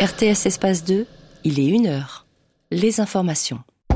RTS Espace 2, il est 1h. Les informations.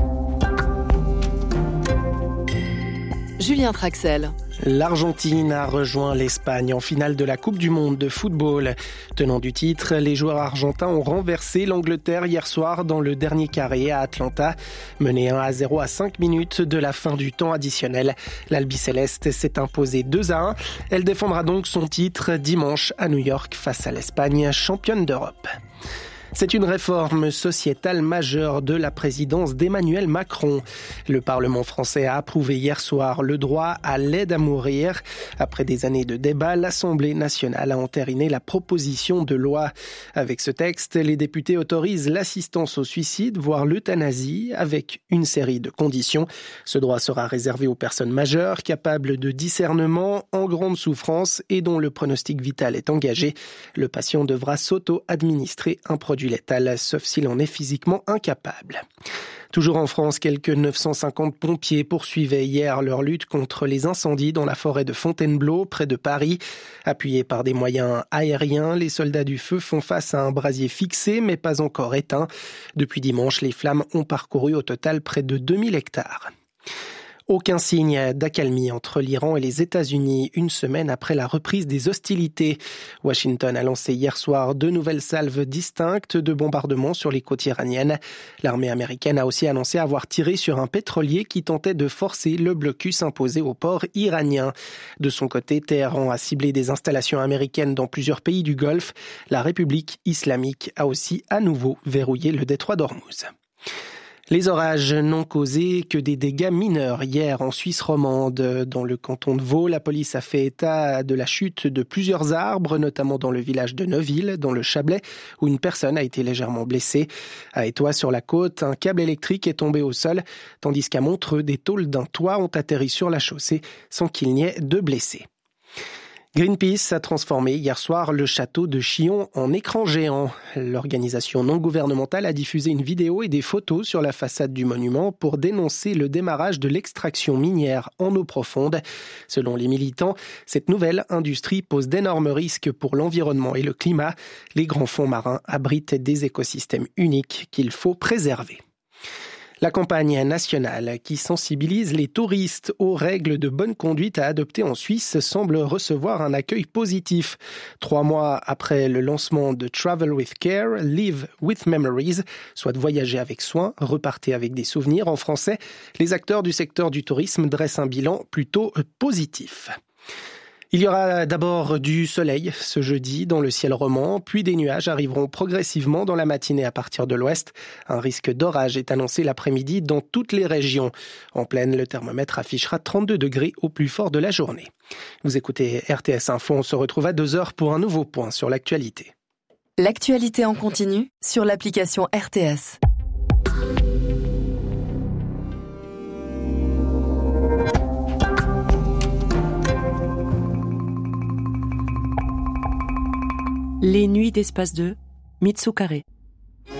Julien Traxel. L'Argentine a rejoint l'Espagne en finale de la Coupe du Monde de football. Tenant du titre, les joueurs argentins ont renversé l'Angleterre hier soir dans le dernier carré à Atlanta. Menée 1-0 à 5 minutes de la fin du temps additionnel, l'Albicéleste s'est imposée 2-1. Elle défendra donc son titre dimanche à New York face à l'Espagne, championne d'Europe. C'est une réforme sociétale majeure de la présidence d'Emmanuel Macron. Le Parlement français a approuvé hier soir le droit à l'aide à mourir. Après des années de débats, l'Assemblée nationale a entériné la proposition de loi. Avec ce texte, les députés autorisent l'assistance au suicide, voire l'euthanasie, avec une série de conditions. Ce droit sera réservé aux personnes majeures, capables de discernement, en grande souffrance et dont le pronostic vital est engagé. Le patient devra s'auto-administrer un produit létal, sauf s'il en est physiquement incapable. Toujours en France, quelques 950 pompiers poursuivaient hier leur lutte contre les incendies dans la forêt de Fontainebleau, près de Paris. Appuyés par des moyens aériens, les soldats du feu font face à un brasier fixé, mais pas encore éteint. Depuis dimanche, les flammes ont parcouru au total près de 2000 hectares. Aucun signe d'accalmie entre l'Iran et les États-Unis, une semaine après la reprise des hostilités. Washington a lancé hier soir 2 nouvelles salves distinctes de bombardements sur les côtes iraniennes. L'armée américaine a aussi annoncé avoir tiré sur un pétrolier qui tentait de forcer le blocus imposé au port iranien. De son côté, Téhéran a ciblé des installations américaines dans plusieurs pays du Golfe. La République islamique a aussi à nouveau verrouillé le détroit d'Ormuz. Les orages n'ont causé que des dégâts mineurs hier en Suisse romande. Dans le canton de Vaud, la police a fait état de la chute de plusieurs arbres, notamment dans le village de Neuville, dans le Chablais, où une personne a été légèrement blessée. À Étoile, sur la côte, un câble électrique est tombé au sol, tandis qu'à Montreux, des tôles d'un toit ont atterri sur la chaussée sans qu'il n'y ait de blessés. Greenpeace a transformé hier soir le château de Chillon en écran géant. L'organisation non gouvernementale a diffusé une vidéo et des photos sur la façade du monument pour dénoncer le démarrage de l'extraction minière en eau profonde. Selon les militants, cette nouvelle industrie pose d'énormes risques pour l'environnement et le climat. Les grands fonds marins abritent des écosystèmes uniques qu'il faut préserver. La campagne nationale qui sensibilise les touristes aux règles de bonne conduite à adopter en Suisse semble recevoir un accueil positif. 3 mois après le lancement de Travel with Care, Live with Memories, soit voyager avec soin, repartez avec des souvenirs en français, les acteurs du secteur du tourisme dressent un bilan plutôt positif. Il y aura d'abord du soleil ce jeudi dans le ciel roman, puis des nuages arriveront progressivement dans la matinée à partir de l'ouest. Un risque d'orage est annoncé l'après-midi dans toutes les régions. En plaine, le thermomètre affichera 32 degrés au plus fort de la journée. Vous écoutez RTS Info, on se retrouve à 2h pour un nouveau point sur l'actualité. L'actualité en continu sur l'application RTS. Les nuits d'Espace 2, Mitsu Carré.